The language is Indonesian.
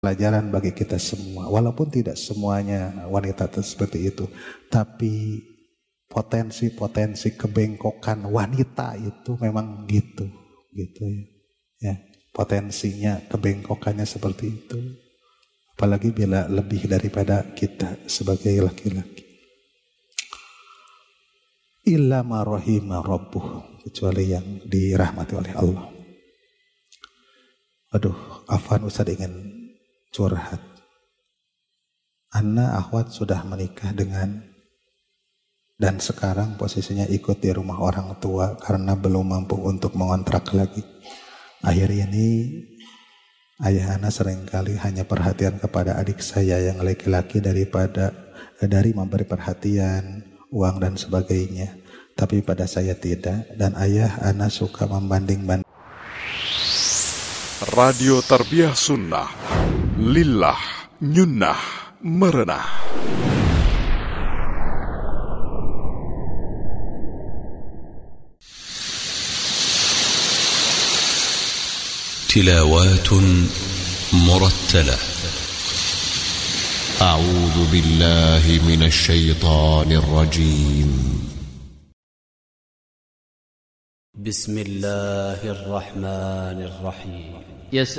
pelajaran bagi kita semua. Walaupun tidak semuanya wanita seperti itu, tapi potensi-potensi kebengkokan wanita itu memang gitu ya. Potensinya kebengkokannya seperti itu. Apalagi bila lebih daripada kita sebagai laki-laki. Illa ma rahima rabbuh, kecuali yang dirahmati oleh Allah. Aduh, Afan Ustaz ingin curhat. Anna akhwat sudah menikah dan sekarang posisinya ikut di rumah orang tua karena belum mampu untuk mengontrak lagi. Akhir ini ayah Ana seringkali hanya perhatian kepada adik saya yang laki-laki dari memberi perhatian, uang dan sebagainya. Tapi pada saya tidak, dan ayah Ana suka membanding-banding. Radio Tarbiyah Sunnah, Lillah, Nyunnah, Merenah. تلاوات مرتلة. أعوذ بالله من الشيطان الرجيم. بسم الله الرحمن الرحيم.